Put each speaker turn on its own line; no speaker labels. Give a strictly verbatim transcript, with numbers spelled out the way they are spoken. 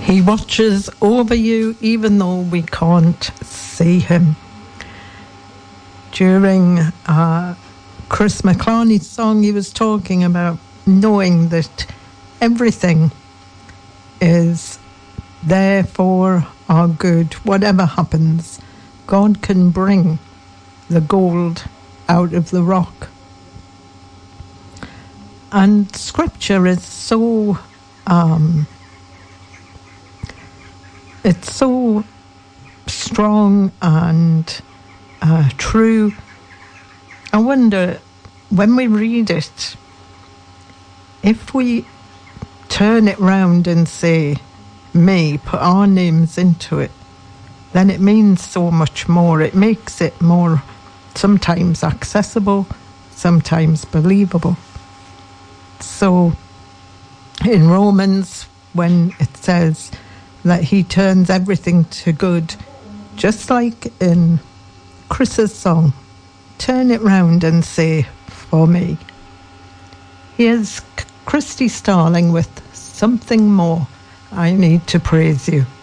He watches over you even though we can't see him. During uh, Chris McClarney's song, he was talking about knowing that everything is there for our good. Whatever happens, God can bring the gold out of the rock. And scripture is so um, it's so strong and uh, true. I wonder, when we read it, if we turn it round and say, me, put our names into it, then it means so much more. It makes it more sometimes accessible, sometimes believable. So in Romans, when it says that he turns everything to good, just like in Chris's song, turn it round and say, for me. Here's Christy Starling with Something More. I Need to Praise You.